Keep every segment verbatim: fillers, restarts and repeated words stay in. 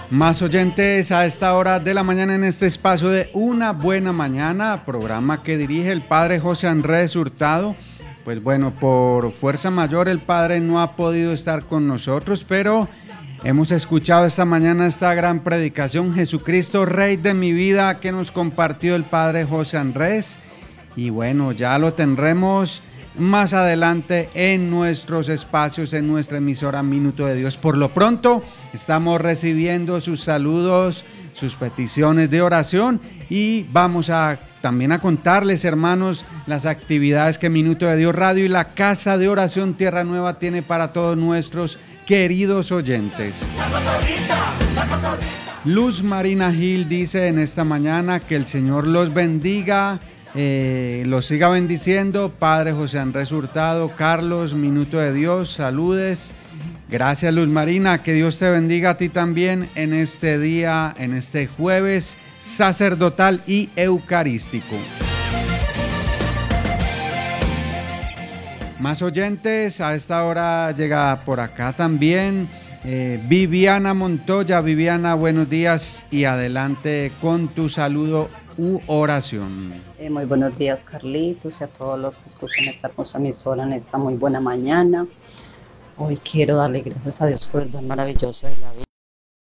Más oyentes a esta hora de la mañana en este espacio de Una Buena Mañana, programa que dirige el padre José Andrés Hurtado. Pues bueno, por fuerza mayor el padre no ha podido estar con nosotros, pero hemos escuchado esta mañana esta gran predicación, Jesucristo, Rey de mi vida, que nos compartió el padre José Andrés. Y bueno, ya lo tendremos más adelante en nuestros espacios, en nuestra emisora Minuto de Dios. Por lo pronto, estamos recibiendo sus saludos, sus peticiones de oración y vamos a también a contarles, hermanos, las actividades que Minuto de Dios Radio y la Casa de Oración Tierra Nueva tiene para todos nuestros queridos oyentes. Luz Marina Gil dice en esta mañana que el Señor los bendiga. Eh, los siga bendiciendo. Padre José Andrés Hurtado, Carlos, Minuto de Dios, saludes. Gracias, Luz Marina, que Dios te bendiga a ti también en este día, en este jueves sacerdotal y eucarístico. Más oyentes, a esta hora llega por acá también eh, Viviana Montoya. Viviana, buenos días y adelante con tu saludo u oración. Eh, muy buenos días, Carlitos, y a todos los que escuchan esta hermosa emisora en esta muy buena mañana. Hoy quiero darle gracias a Dios por el don maravilloso de la vida.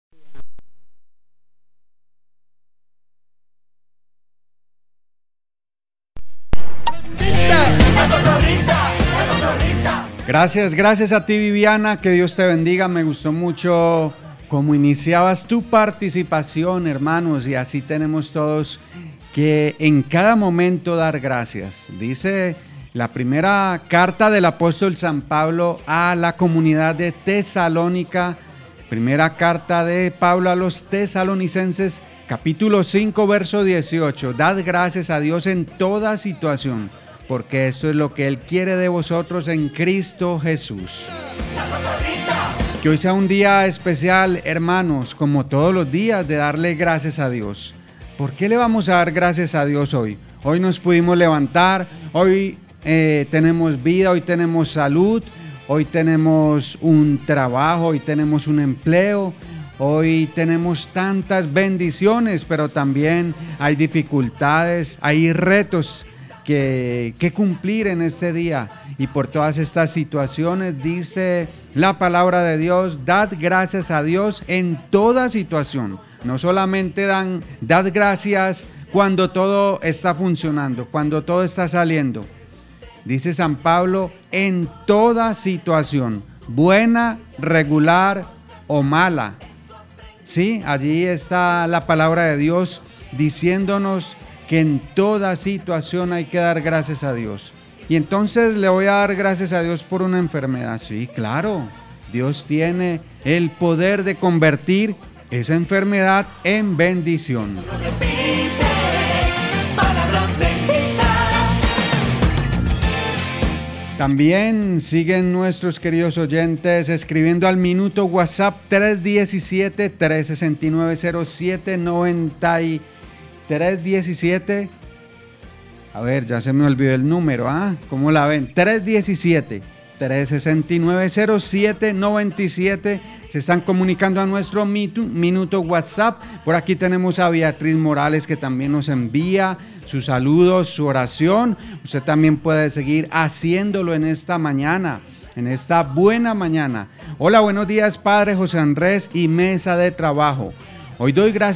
Gracias, gracias a ti, Viviana, que Dios te bendiga. Me gustó mucho cómo iniciabas tu participación, hermanos, y así tenemos todos que en cada momento dar gracias. Dice la primera carta del apóstol San Pablo a la comunidad de Tesalónica, primera carta de Pablo a los tesalonicenses, capítulo cinco, verso dieciocho. Dad gracias a Dios en toda situación, porque esto es lo que Él quiere de vosotros en Cristo Jesús. Que hoy sea un día especial, hermanos, como todos los días, de darle gracias a Dios. ¿Por qué le vamos a dar gracias a Dios hoy? Hoy nos pudimos levantar, hoy eh, tenemos vida, hoy tenemos salud, hoy tenemos un trabajo, hoy tenemos un empleo, hoy tenemos tantas bendiciones, pero también hay dificultades, hay retos que, que cumplir en este día. Y por todas estas situaciones dice la palabra de Dios, dad gracias a Dios en toda situación. No solamente dan, dad gracias cuando todo está funcionando, cuando todo está saliendo. Dice San Pablo, en toda situación, buena, regular o mala. Sí, allí está la palabra de Dios diciéndonos que en toda situación hay que dar gracias a Dios. Y entonces le voy a dar gracias a Dios por una enfermedad. Sí, claro, Dios tiene el poder de convertir esa enfermedad en bendición. También siguen nuestros queridos oyentes escribiendo al minuto WhatsApp tres diecisiete, tres sesenta y nueve, cero siete noventa y tres diecisiete. A ver, ya se me olvidó el número, ¿ah? ¿Cómo la ven? tres diecisiete, tres sesenta y nueve, cero siete noventa y siete. Se están comunicando a nuestro minuto WhatsApp. Por aquí tenemos a Beatriz Morales, que también nos envía sus saludos, su oración. Usted también puede seguir haciéndolo en esta mañana, en esta buena mañana. Hola, buenos días, Padre José Andrés y mesa de trabajo. Hoy doy gracias